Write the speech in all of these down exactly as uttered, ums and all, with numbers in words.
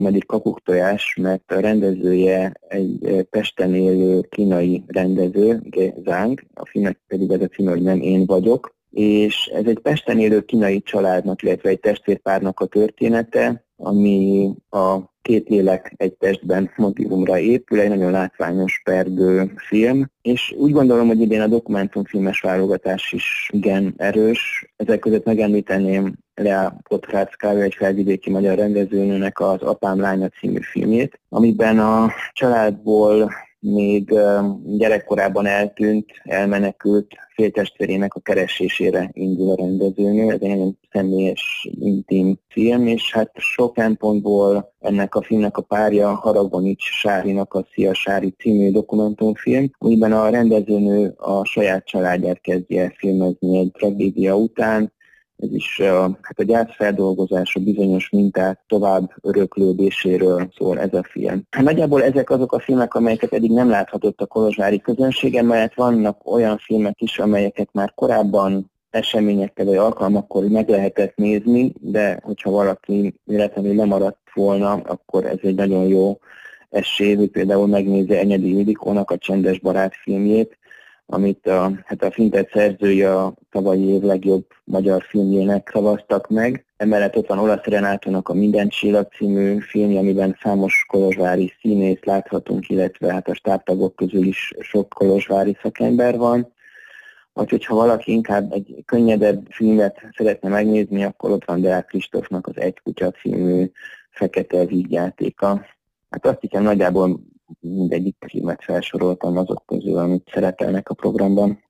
Medik Kakuktojás, mert a rendezője egy Pesten élő kínai rendező, Ge Zhang, a filmnek pedig ez a címe, hogy Nem én vagyok, és ez egy Pesten élő kínai családnak, illetve egy testvérpárnak a története, ami a két lélek egy testben motívumra épül, egy nagyon látványos, perdő film, és úgy gondolom, hogy idén a dokumentumfilmes válogatás is igen erős. Ezek között megemlíteném Lea Podhráckája, egy felvidéki magyar rendezőnőnek az Apám lánya című filmjét, amiben a családból még gyerekkorában eltűnt, elmenekült féltestvérének a keresésére indul a rendezőnő. Ez egy nagyon személyes, intim film, és hát sok szempontból ennek a filmnek a párja Haragonics Sárinak a Szia Sári című dokumentumfilm, amiben a rendezőnő a saját családját kezdi el filmezni egy tragédia után. Ez is a, hát a gyászfeldolgozás, a bizonyos minták tovább öröklődéséről szól ez a film. Hát nagyjából ezek azok a filmek, amelyeket eddig nem láthatott a kolozsvári közönsége, mert vannak olyan filmek is, amelyeket már korábban eseményekkel vagy alkalmakkor meg lehetett nézni, de hogyha valaki véletlenül lemaradt volna, akkor ez egy nagyon jó esély, hogy például megnézi Enyedi Ildikónak a Csendes barát filmjét, amit a, hát a filmtett szerzője a tavalyi év legjobb magyar filmjének szavaztak meg. Emellett ott van Olasz Renátónak a Minden csillag című filmje, amiben számos kolozsvári színész láthatunk, illetve hát a stábtagok közül is sok kolozsvári szakember van. Vagy hogyha valaki inkább egy könnyedebb filmet szeretne megnézni, akkor ott van Deák Kristófnak az Egy kutya című fekete vígjátéka. Hát azt hiszem nagyjából mindegyik filmet felsoroltam azok közül, amit szerepelnek a programban.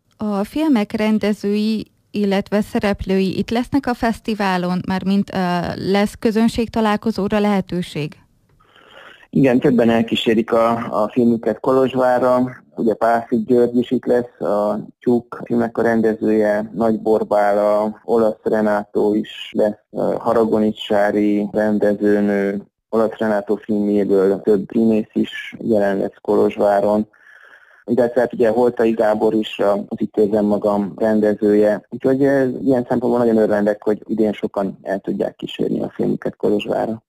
A filmek rendezői, illetve szereplői itt lesznek a fesztiválon, mármint uh, lesz közönségtalálkozóra lehetőség? Igen, többen elkísérik a, a filmüket Kolozsvárra. Ugye Pálffy György is itt lesz, a Tyúk filmek a rendezője, Nagy Borbála, Olasz Renátó is lesz, Haragonics Sári rendezőnő, Olasz Renátó filmjéből több színész is jelen lesz Kolozsváron. Illetve hát ugye Holtai Gábor is az Itt érzem magam rendezője. Úgyhogy ilyen szempontból nagyon örvendek, hogy idén sokan el tudják kísérni a filmüket Kolozsvárra.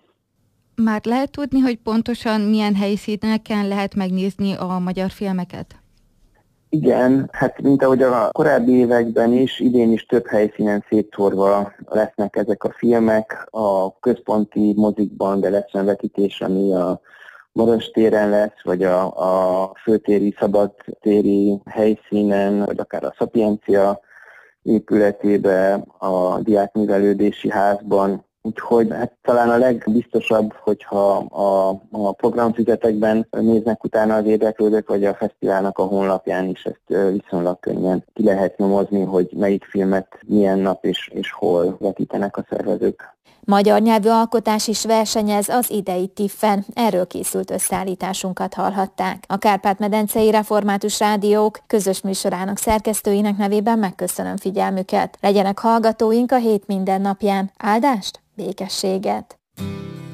Már lehet tudni, hogy pontosan milyen helyszíneken lehet megnézni a magyar filmeket? Igen, hát mint ahogy a korábbi években is, idén is több helyszínen szétszórva lesznek ezek a filmek. A központi mozikban, de lesz olyan vetítés, ami a Maros téren lesz, vagy a, a főtéri, szabadtéri helyszínen, vagy akár a Szapiencia épületébe, a diákművelődési házban. Úgyhogy hát talán a legbiztosabb, hogyha a, a programfüzetekben néznek utána az érdeklődők, vagy a fesztiválnak a honlapján is ezt viszonylag könnyen ki lehet nyomozni, hogy melyik filmet milyen nap és, és hol vetítenek a szervezők. Magyar nyelvű alkotás is versenyez az idei tiffen, erről készült összeállításunkat hallhatták. A Kárpát-medencei Református Rádiók közös műsorának szerkesztőinek nevében megköszönöm figyelmüket. Legyenek hallgatóink a hét minden napján. Áldást, békességet!